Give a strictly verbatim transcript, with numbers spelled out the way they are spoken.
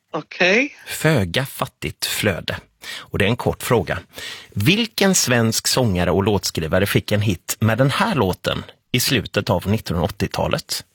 Okej. Okay. Föga fattigt flöde. Och det är en kort fråga. Vilken svensk sångare och låtskrivare fick en hit med den här låten i slutet av nittonhundraåttiotalet?